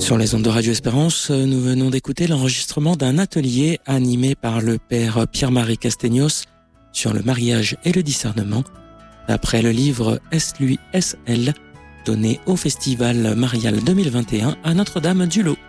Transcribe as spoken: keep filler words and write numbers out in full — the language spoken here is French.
Sur les ondes de Radio Espérance, nous venons d'écouter l'enregistrement d'un atelier animé par le père Pierre-Marie Castegnos sur le mariage et le discernement, d'après le livre Est lui, est elle, donné au Festival Marial deux mille vingt et un à Notre-Dame du Lot.